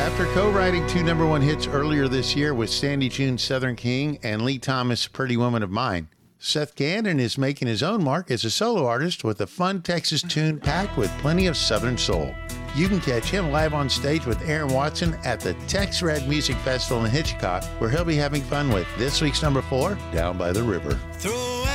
After co-writing two #1 hits earlier this year with Sandy June's Southern King and Lee Thomas' Pretty Woman of Mine, Seth Gannon is making his own mark as a solo artist with a fun Texas tune packed with plenty of Southern soul. You can catch him live on stage with Aaron Watson at the Tex Red Music Festival in Hitchcock, where he'll be having fun with this week's #4, Down by the River. Throw